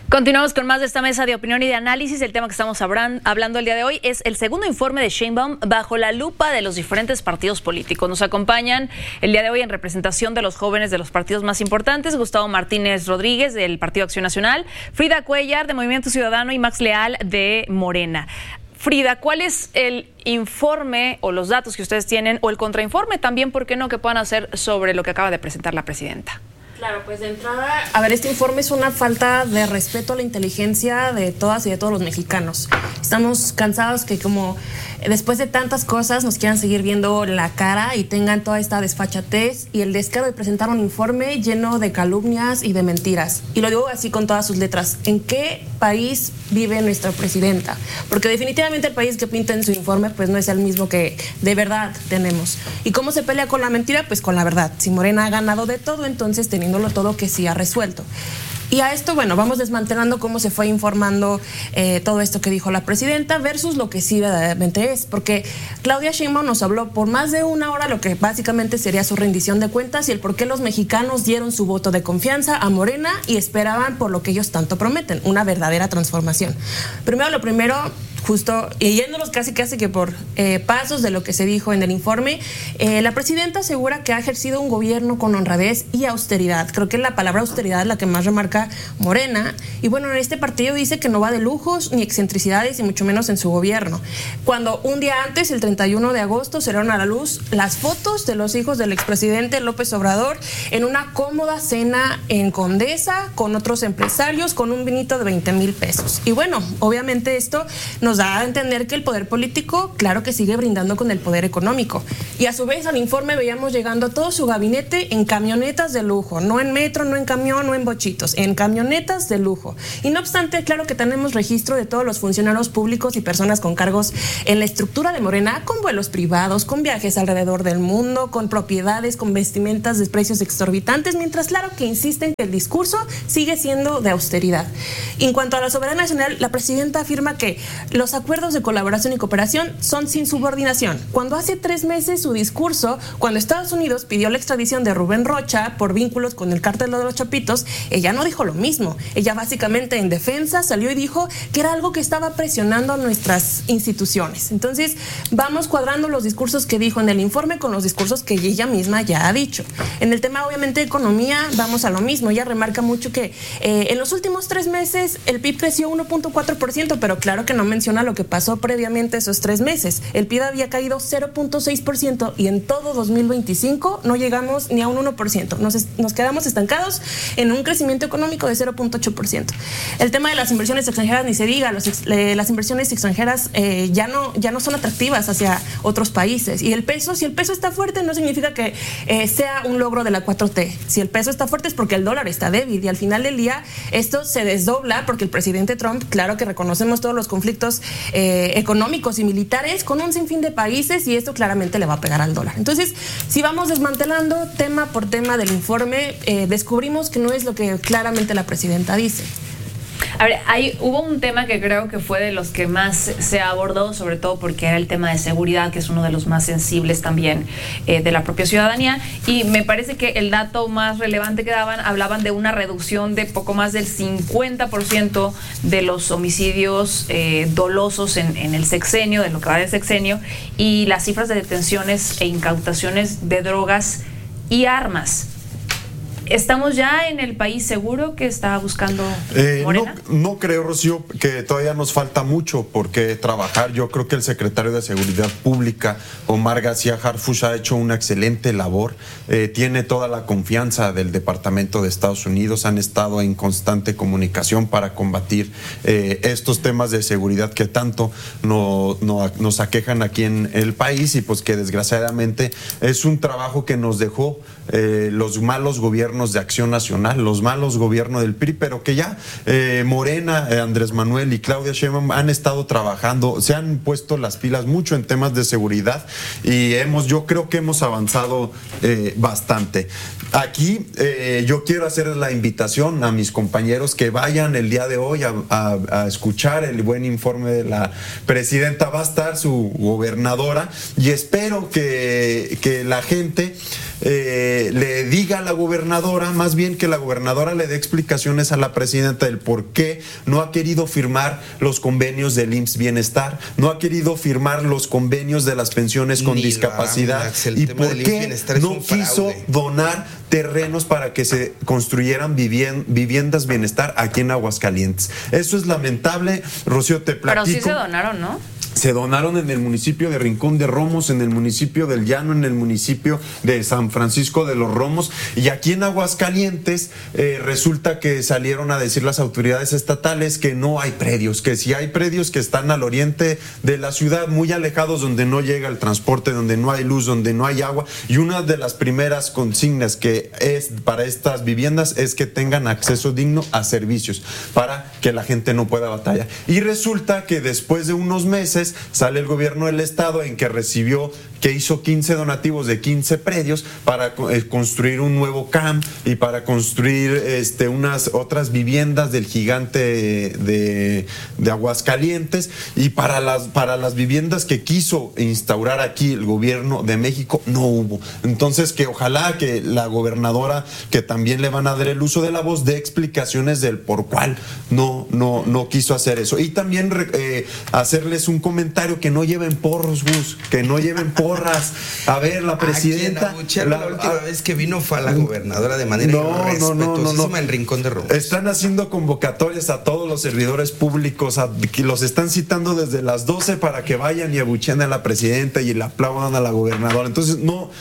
Continuamos con más de esta mesa de opinión y de análisis. El tema que estamos hablando el día de hoy es el segundo informe de Sheinbaum bajo la lupa de los diferentes partidos políticos. Nos acompañan el día de hoy en representación de los jóvenes de los partidos más importantes, Gustavo Martínez Rodríguez del Partido Acción Nacional, Frida Cuellar de Movimiento Ciudadano y Max Leal de Morena. Frida, ¿cuál es el informe o los datos que ustedes tienen o el contrainforme también, por qué no, que puedan hacer sobre lo que acaba de presentar la presidenta? Claro, pues de entrada, a ver, este informe es una falta de respeto a la inteligencia de todas y de todos los mexicanos. Estamos cansados que como después de tantas cosas nos quieran seguir viendo la cara y tengan toda esta desfachatez y el descaro de presentar un informe lleno de calumnias y de mentiras. Y lo digo así con todas sus letras. ¿En qué país vive nuestra presidenta? Porque definitivamente el país que pinta en su informe pues no es el mismo que de verdad tenemos. ¿Y cómo se pelea con la mentira? Pues con la verdad. Si Morena ha ganado de todo, entonces teniéndolo todo que sí ha resuelto. Y a esto, bueno, vamos desmantelando cómo se fue informando todo esto que dijo la presidenta versus lo que sí verdaderamente es. Porque Claudia Sheinbaum nos habló por más de una hora lo que básicamente sería su rendición de cuentas y el por qué los mexicanos dieron su voto de confianza a Morena y esperaban por lo que ellos tanto prometen, una verdadera transformación. Primero, lo primero, justo, y yéndonos casi que por pasos de lo que se dijo en el informe, la presidenta asegura que ha ejercido un gobierno con honradez y austeridad. Creo que la palabra austeridad es la que más remarca Morena. Y bueno, en este partido dice que no va de lujos ni excentricidades y mucho menos en su gobierno. Cuando un día antes, el 31 de agosto, salieron a la luz las fotos de los hijos del expresidente López Obrador en una cómoda cena en Condesa con otros empresarios con un vinito de 20,000 pesos. Y bueno, obviamente esto nos da a entender que el poder político, claro que sigue brindando con el poder económico. Y a su vez al informe veíamos llegando todo su gabinete en camionetas de lujo, no en metro, no en camión, no en bochitos, en camionetas de lujo. Y no obstante, claro que tenemos registro de todos los funcionarios públicos y personas con cargos en la estructura de Morena, con vuelos privados, con viajes alrededor del mundo, con propiedades, con vestimentas de precios exorbitantes, mientras claro que insisten que el discurso sigue siendo de austeridad. Y en cuanto a la soberanía nacional, la presidenta afirma que los acuerdos de colaboración y cooperación son sin subordinación. Cuando hace 3 meses su discurso, cuando Estados Unidos pidió la extradición de Rubén Rocha por vínculos con el cártel de los Chapitos, ella no dijo lo mismo. Ella básicamente en defensa salió y dijo que era algo que estaba presionando a nuestras instituciones. Entonces vamos cuadrando los discursos que dijo en el informe con los discursos que ella misma ya ha dicho. En el tema obviamente de economía vamos a lo mismo. Ella remarca mucho que en los últimos 3 meses el PIB creció 1.4%, pero claro que no menciona lo que pasó previamente esos 3 meses. El PIB había caído 0.6% y en todo 2025 no llegamos ni a un 1%. Nos quedamos estancados en un crecimiento económico de 0.8%. El tema de las inversiones extranjeras ni se diga, las inversiones extranjeras ya no son atractivas hacia otros países. Y el peso, si el peso está fuerte, no significa que sea un logro de la 4T. Si el peso está fuerte es porque el dólar está débil y al final del día esto se desdobla porque el presidente Trump, claro que reconocemos todos los conflictos económicos y militares con un sinfín de países y esto claramente le va a pegar al dólar. Entonces, si vamos desmantelando tema por tema del informe, descubrimos que no es lo que claramente la presidenta dice. A ver, hubo un tema que creo que fue de los que más se abordó, sobre todo porque era el tema de seguridad, que es uno de los más sensibles también de la propia ciudadanía, y me parece que el dato más relevante que hablaban de una reducción de poco más del 50% de los homicidios dolosos en el sexenio, de lo que va del sexenio, y las cifras de detenciones e incautaciones de drogas y armas. ¿Estamos ya en el país seguro que está buscando Morena? No creo, Rocío, que todavía nos falta mucho por qué trabajar. Yo creo que el secretario de Seguridad Pública, Omar García Harfuch, ha hecho una excelente labor. Tiene toda la confianza del Departamento de Estados Unidos. Han estado en constante comunicación para combatir estos temas de seguridad que tanto nos aquejan aquí en el país y pues que desgraciadamente es un trabajo que nos dejó los malos gobiernos de Acción Nacional, los malos gobiernos del PRI, pero que ya Morena, Andrés Manuel y Claudia Sheinbaum han estado trabajando, se han puesto las pilas mucho en temas de seguridad y yo creo que hemos avanzado bastante. Aquí yo quiero hacer la invitación a mis compañeros que vayan el día de hoy a escuchar el buen informe de la presidenta. Va a estar su gobernadora y espero que la gente le diga a la gobernadora gobernadora, más bien que la gobernadora le dé explicaciones a la presidenta del por qué no ha querido firmar los convenios del IMSS Bienestar, no ha querido firmar los convenios de las pensiones con discapacidad, y por qué no quiso donar terrenos para que se construyeran viviendas bienestar aquí en Aguascalientes. Eso es lamentable, Rocío, te platico. Pero sí se donaron, ¿no? Se donaron en el municipio de Rincón de Romos, en el municipio del Llano, en el municipio de San Francisco de los Romos, y aquí en Aguascalientes resulta que salieron a decir las autoridades estatales que no hay predios, que si hay predios que están al oriente de la ciudad, muy alejados, donde no llega el transporte, donde no hay luz, donde no hay agua, y una de las primeras consignas que es para estas viviendas es que tengan acceso digno a servicios para que la gente no pueda batallar. Y resulta que después de unos meses sale el gobierno del estado en que hizo 15 donativos de 15 predios para construir un nuevo CAM y para construir unas otras viviendas del gigante de Aguascalientes, y para las viviendas que quiso instaurar aquí el gobierno de México no hubo. Entonces, que ojalá que la gobernadora, que también le van a dar el uso de la voz, dé explicaciones del por cuál no quiso hacer eso. Y también hacerles un comentario: que no lleven porros, Gus, que no lleven porras. A ver, la presidenta. La última vez que vino fue a la gobernadora de manera irrespetuosísima en Rincón de Romos. Están haciendo convocatorias a todos los servidores públicos, que los están citando desde las 12 para que vayan y abucheen a la presidenta y le aplaudan a la gobernadora. Entonces,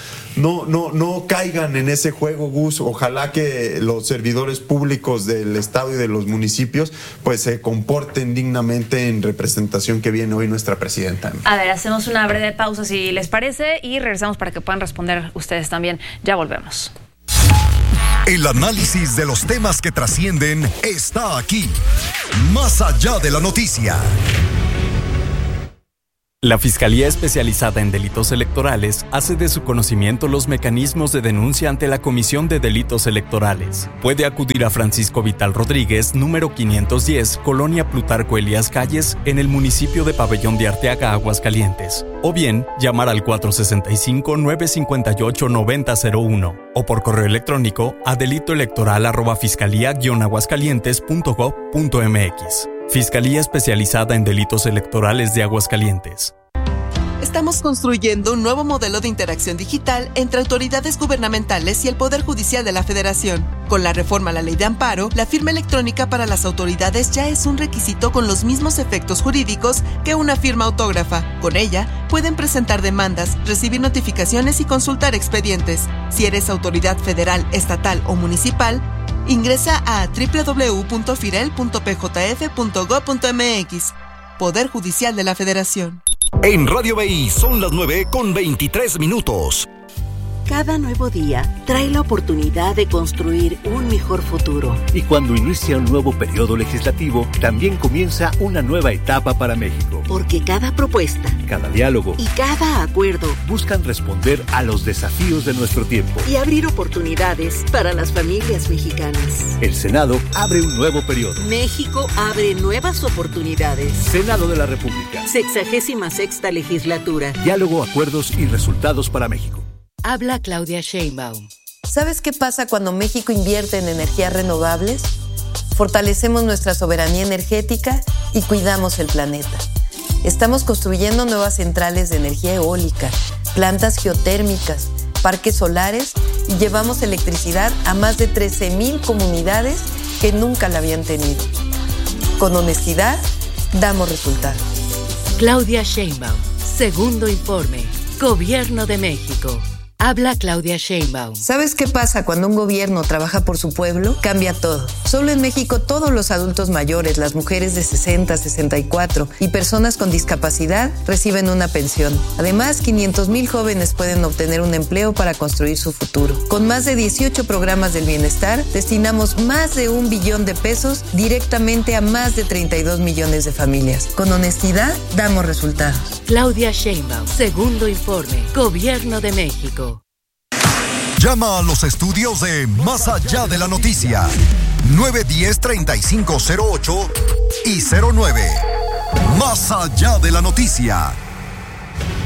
no caigan en ese juego, Gus. Ojalá que los servidores públicos del estado y de los municipios pues se comporten dignamente en representación que viene hoy nuestra presidenta. A ver, hacemos una breve pausa si les parece y regresamos para que puedan responder ustedes también. Ya volvemos. El análisis de los temas que trascienden está aquí, más allá de la noticia. La Fiscalía Especializada en Delitos Electorales hace de su conocimiento los mecanismos de denuncia ante la Comisión de Delitos Electorales. Puede acudir a Francisco Vital Rodríguez, número 510, Colonia Plutarco Elías Calles, en el municipio de Pabellón de Arteaga, Aguascalientes. O bien, llamar al 465-958-9001 o por correo electrónico a delitoelectoral@fiscalía-aguascalientes.gov.mx. Fiscalía Especializada en Delitos Electorales de Aguascalientes. Estamos construyendo un nuevo modelo de interacción digital entre autoridades gubernamentales y el Poder Judicial de la Federación. Con la reforma a la Ley de Amparo, la firma electrónica para las autoridades ya es un requisito con los mismos efectos jurídicos que una firma autógrafa. Con ella, pueden presentar demandas, recibir notificaciones y consultar expedientes. Si eres autoridad federal, estatal o municipal, ingresa a www.firel.pjf.gov.mx. Poder Judicial de la Federación. En Radio BI son las 9:23. Cada nuevo día trae la oportunidad de construir un mejor futuro. Y cuando inicia un nuevo periodo legislativo, también comienza una nueva etapa para México. Porque cada propuesta, cada diálogo y cada acuerdo buscan responder a los desafíos de nuestro tiempo y abrir oportunidades para las familias mexicanas. El Senado abre un nuevo periodo. México abre nuevas oportunidades. Senado de la República. 66ª legislatura. Diálogo, acuerdos y resultados para México. Habla Claudia Sheinbaum. ¿Sabes qué pasa cuando México invierte en energías renovables? Fortalecemos nuestra soberanía energética y cuidamos el planeta. Estamos construyendo nuevas centrales de energía eólica, plantas geotérmicas, parques solares y llevamos electricidad a más de 13,000 comunidades que nunca la habían tenido. Con honestidad, damos resultados. Claudia Sheinbaum. Segundo informe. Gobierno de México. Habla Claudia Sheinbaum. ¿Sabes qué pasa cuando un gobierno trabaja por su pueblo? Cambia todo. Solo en México todos los adultos mayores, las mujeres de 60, 64 y personas con discapacidad reciben una pensión. Además, 500,000 jóvenes pueden obtener un empleo para construir su futuro. Con más de 18 programas del bienestar, destinamos más de 1 billón de pesos directamente a más de 32 millones de familias. Con honestidad, damos resultados. Claudia Sheinbaum. Segundo informe. Gobierno de México. Llama a los estudios de Más Allá de la Noticia. 910-3508 y 09. Más Allá de la Noticia.